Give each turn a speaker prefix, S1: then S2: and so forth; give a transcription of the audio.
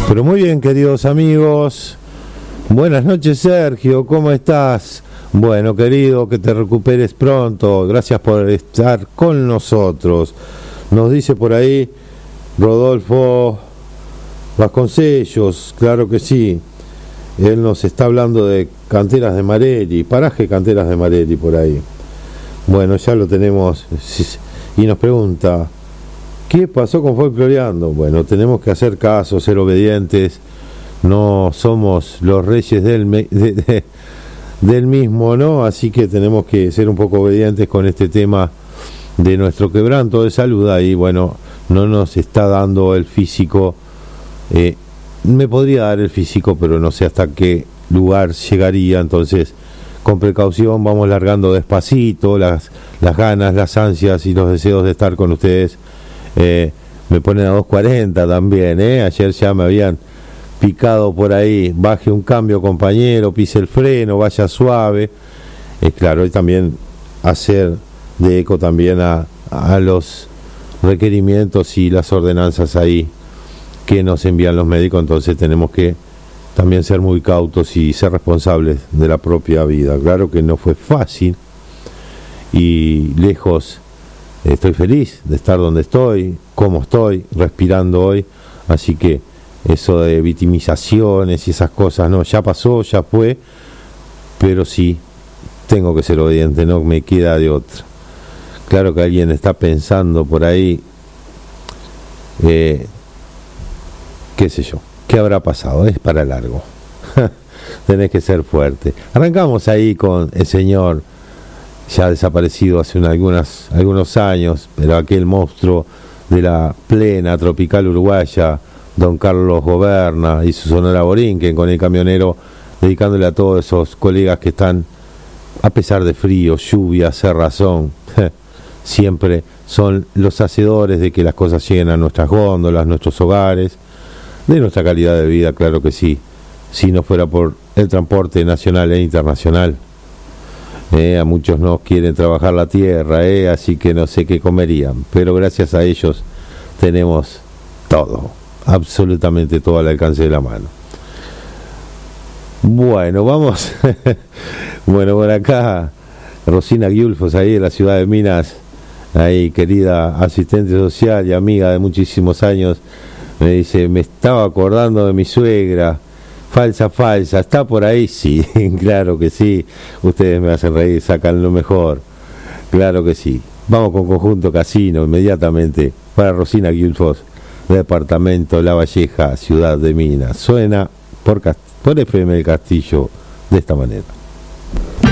S1: Pero muy bien, queridos amigos. Buenas noches, Sergio, ¿cómo estás? Bueno, querido, que te recuperes pronto. Gracias por estar con nosotros. Nos dice por ahí Rodolfo Vasconcellos, claro que sí. Él nos está hablando de Canteras de Marelli, paraje Canteras de Marelli por ahí. Bueno, ya lo tenemos. Y nos pregunta, ¿qué pasó con Folcloreando? Bueno, tenemos que hacer caso, ser obedientes. No somos los reyes del mismo, ¿no? Así que tenemos que ser un poco obedientes con este tema de nuestro quebranto de salud. Ahí, bueno, no nos está dando el físico. Me podría dar el físico, pero no sé hasta qué lugar llegaría. Entonces, con precaución, vamos largando despacito las ganas, las ansias y los deseos de estar con ustedes. Me ponen a 2.40 también, ayer ya me habían picado por ahí, baje un cambio, compañero, pise el freno, vaya suave. Claro, y también hacer de eco también a los requerimientos y las ordenanzas ahí que nos envían los médicos. Entonces tenemos que también ser muy cautos y ser responsables de la propia vida. Claro que no fue fácil y lejos. Estoy feliz de estar donde estoy, como estoy, respirando hoy. Así que eso de victimizaciones y esas cosas, no, ya pasó, ya fue. Pero sí, tengo que ser obediente, no me queda de otra. Claro que alguien está pensando por ahí, qué sé yo, ¿qué habrá pasado? Es para largo. Tenés que ser fuerte. Arrancamos ahí con el señor ya desaparecido hace algunos años, pero aquel monstruo de la plena tropical uruguaya, don Carlos Goberna y su Sonora Borinquen, con el camionero, dedicándole a todos esos colegas que están, a pesar de frío, lluvia, cerrazón, siempre son los hacedores de que las cosas lleguen a nuestras góndolas, nuestros hogares, de nuestra calidad de vida, claro que sí, si no fuera por el transporte nacional e internacional. A muchos no quieren trabajar la tierra, así que no sé qué comerían, pero gracias a ellos tenemos todo, absolutamente todo al alcance de la mano. Bueno, vamos. Bueno, por acá Rosina Giulfos, ahí de la ciudad de Minas, ahí querida asistente social y amiga de muchísimos años, me dice, me estaba acordando de mi suegra. Falsa, ¿está por ahí? Sí, claro que sí. Ustedes me hacen reír, sacan lo mejor. Claro que sí. Vamos con Conjunto Casino inmediatamente para Rosina Giulfos, departamento La Valleja, ciudad de Minas. Suena por FM del Castillo de esta manera.